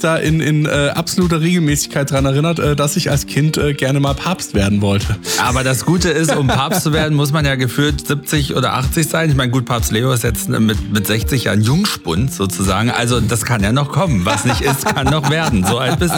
da in absoluter Regelmäßigkeit dran erinnert, dass ich als Kind gerne mal Papst werden wollte. Aber das Gute ist, um Papst zu werden, muss man ja gefühlt 70 oder 80 sein. Ich meine, gut, Papst Leo ist jetzt mit 60 Jahren Jungspund sozusagen. Also das kann ja noch kommen. Was nicht ist, kann noch werden. So alt bist